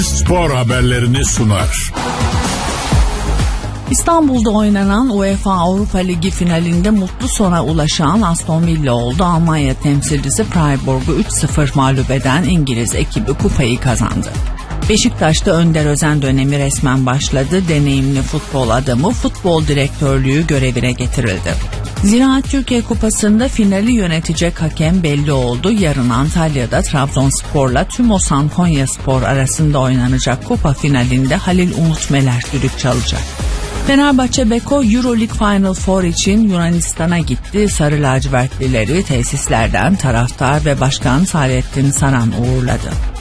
spor haberlerini sunar. İstanbul'da oynanan UEFA Avrupa Ligi finalinde mutlu sona ulaşan Aston Villa oldu. Almanya temsilcisi Freiburg'u 3-0 mağlup eden İngiliz ekibi kupayı kazandı. Beşiktaş'ta Önder Özen dönemi resmen başladı. Deneyimli futbol adamı futbol direktörlüğü görevine getirildi. Ziraat Türkiye Kupası'nda finali yönetecek hakem belli oldu. Yarın Antalya'da Trabzonspor'la TÜMOSAN Konyaspor arasında oynanacak kupa finalinde Halil Umut Meler düdük çalacak. Fenerbahçe Beko Euroleague Final Four için Yunanistan'a gitti. Sarı lacivertlileri tesislerden taraftar ve başkan Saadettin Saran uğurladı.